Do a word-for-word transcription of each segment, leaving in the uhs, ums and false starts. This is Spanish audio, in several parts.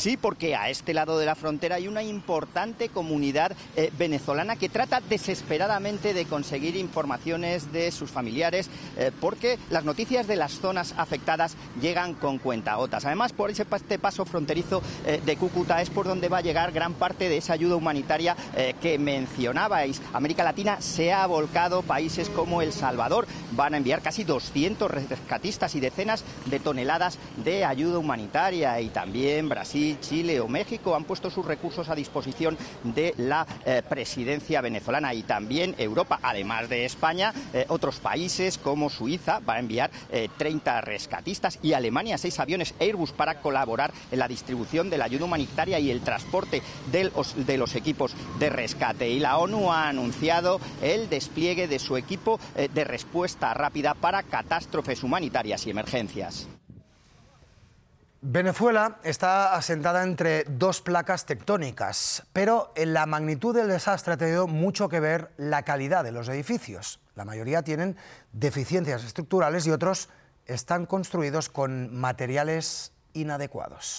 Sí, porque a este lado de la frontera hay una importante comunidad eh, venezolana que trata desesperadamente de conseguir informaciones de sus familiares, eh, porque las noticias de las zonas afectadas llegan con cuentagotas. Además, por ese este paso fronterizo eh, de Cúcuta es por donde va a llegar gran parte de esa ayuda humanitaria eh, que mencionabais. América Latina se ha volcado, países como El Salvador van a enviar casi doscientos rescatistas y decenas de toneladas de ayuda humanitaria, y también Brasil, Chile o México han puesto sus recursos a disposición de la eh, presidencia venezolana, y también Europa, además de España, eh, otros países como Suiza van a enviar eh, treinta rescatistas, y Alemania seis aviones Airbus para colaborar en la distribución de la ayuda humanitaria y el transporte de los, de los equipos de rescate. Y la ONU ha anunciado el despliegue de su equipo eh, de respuesta rápida para catástrofes humanitarias y emergencias. Venezuela está asentada entre dos placas tectónicas, pero en la magnitud del desastre ha tenido mucho que ver la calidad de los edificios. La mayoría tienen deficiencias estructurales y otros están construidos con materiales inadecuados.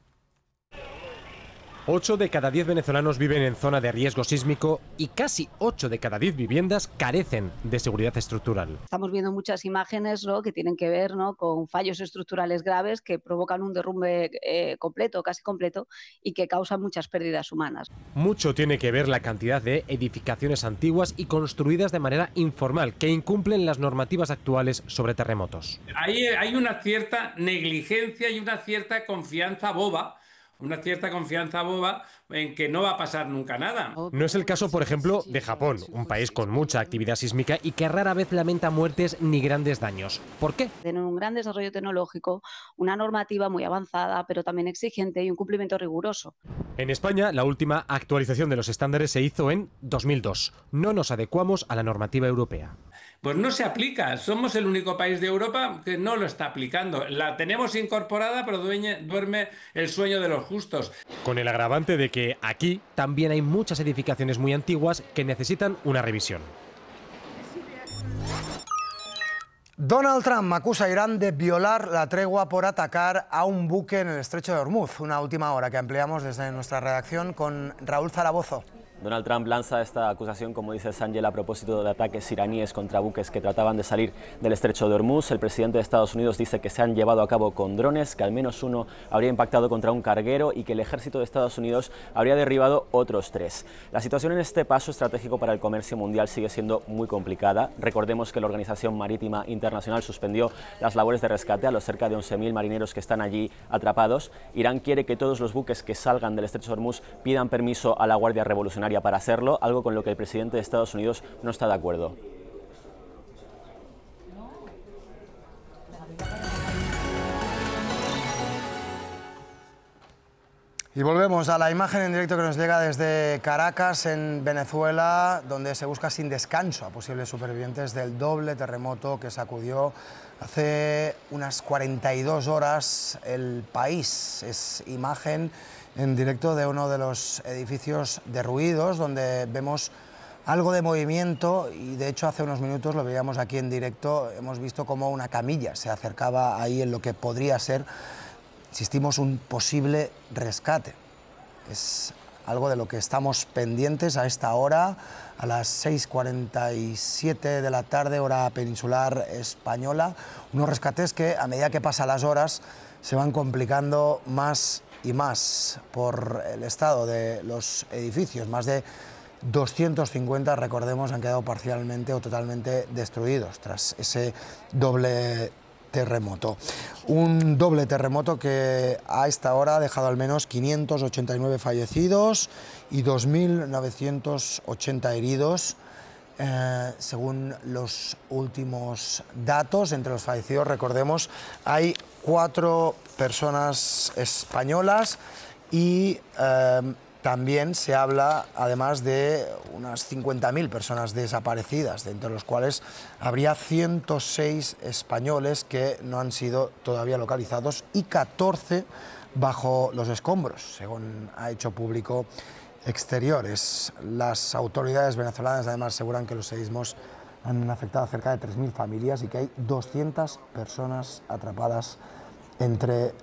ocho de cada diez venezolanos viven en zona de riesgo sísmico y casi ocho de cada diez viviendas carecen de seguridad estructural. Estamos viendo muchas imágenes, ¿no?, que tienen que ver, ¿no?, con fallos estructurales graves que provocan un derrumbe eh, completo, casi completo, y que causan muchas pérdidas humanas. Mucho tiene que ver la cantidad de edificaciones antiguas y construidas de manera informal que incumplen las normativas actuales sobre terremotos. Hay, hay una cierta negligencia y una cierta confianza boba. Una cierta confianza boba en que no va a pasar nunca nada. No es el caso, por ejemplo, de Japón, un país con mucha actividad sísmica y que rara vez lamenta muertes ni grandes daños. ¿Por qué? Tienen un gran desarrollo tecnológico, una normativa muy avanzada, pero también exigente, y un cumplimiento riguroso. En España, la última actualización de los estándares se hizo en dos mil dos. No nos adecuamos a la normativa europea. Pues no se aplica. Somos el único país de Europa que no lo está aplicando. La tenemos incorporada, pero dueñe, duerme el sueño de los justos. Con el agravante de que aquí también hay muchas edificaciones muy antiguas que necesitan una revisión. Donald Trump acusa a Irán de violar la tregua por atacar a un buque en el estrecho de Hormuz. Una última hora que ampliamos desde nuestra redacción con Raúl Zaragozo. Donald Trump lanza esta acusación, como dice Sángel, a propósito de ataques iraníes contra buques que trataban de salir del estrecho de Hormuz. El presidente de Estados Unidos dice que se han llevado a cabo con drones, que al menos uno habría impactado contra un carguero y que el ejército de Estados Unidos habría derribado otros tres. La situación en este paso estratégico para el comercio mundial sigue siendo muy complicada. Recordemos que la Organización Marítima Internacional suspendió las labores de rescate a los cerca de once mil marineros que están allí atrapados. Irán quiere que todos los buques que salgan del estrecho de Hormuz pidan permiso a la Guardia Revolucionaria para hacerlo, algo con lo que el presidente de Estados Unidos no está de acuerdo. Y volvemos a la imagen en directo que nos llega desde Caracas, en Venezuela, donde se busca sin descanso a posibles supervivientes del doble terremoto que sacudió hace unas cuarenta y dos horas el país. Es imagen en directo de uno de los edificios derruidos, donde vemos algo de movimiento, y de hecho hace unos minutos lo veíamos aquí en directo, hemos visto cómo una camilla se acercaba ahí en lo que podría ser, insistimos, un posible rescate. Es algo de lo que estamos pendientes a esta hora, a las seis cuarenta y siete de la tarde, hora peninsular española. Unos rescates que, a medida que pasan las horas, se van complicando más y más por el estado de los edificios. Más de doscientos cincuenta, recordemos, han quedado parcialmente o totalmente destruidos tras ese doble terremoto. Un doble terremoto que a esta hora ha dejado al menos quinientos ochenta y nueve fallecidos y dos mil novecientos ochenta heridos. Eh, según los últimos datos, entre los fallecidos, recordemos, hay cuatro personas españolas y eh, también se habla, además, de unas cincuenta mil personas desaparecidas, de entre los cuales habría ciento seis españoles que no han sido todavía localizados y catorce bajo los escombros, según ha hecho público Exteriores. Las autoridades venezolanas, además, aseguran que los seísmos han afectado a cerca de tres mil familias y que hay doscientas personas atrapadas entre